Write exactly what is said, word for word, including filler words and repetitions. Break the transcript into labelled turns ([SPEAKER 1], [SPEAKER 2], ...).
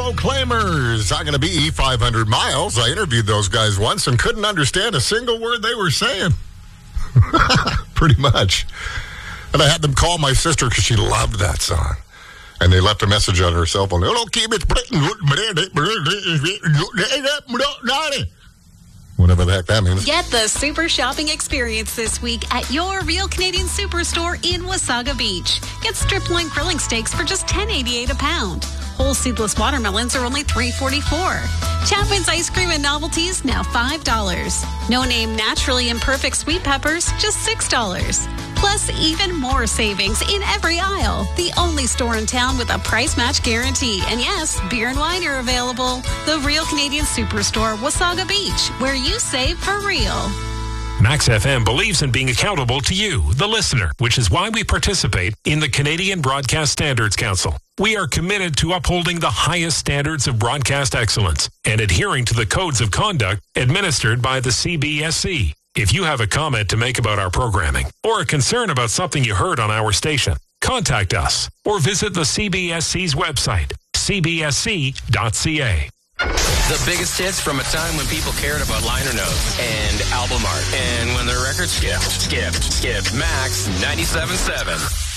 [SPEAKER 1] Claimers. I'm going to be E five hundred miles. I interviewed those guys once and couldn't understand a single word they were saying. Pretty much. And I had them call my sister because she loved that song. And they left a message on her cell phone. Whatever the heck that means.
[SPEAKER 2] Get the super shopping experience this week at your Real Canadian Superstore in Wasaga Beach. Get strip loin grilling steaks for just ten eighty-eight a pound. Whole seedless watermelons are only three forty-four. Chapman's ice cream and novelties now five dollars. No name naturally imperfect sweet peppers just six dollars. Plus, even more savings in every aisle. The only store in town with a price match guarantee. And yes, beer and wine are available. The Real Canadian Superstore, Wasaga Beach, where you save for real.
[SPEAKER 3] Max F M believes in being accountable to you, the listener, which is why we participate in the Canadian Broadcast Standards Council. We are committed to upholding the highest standards of broadcast excellence and adhering to the codes of conduct administered by the C B S C. If you have a comment to make about our programming or a concern about something you heard on our station, contact us or visit the C B S C's website, c b s c dot c a.
[SPEAKER 4] The biggest hits from a time when people cared about liner notes and album art. And when their records skipped, skipped, skipped. Max ninety-seven point seven.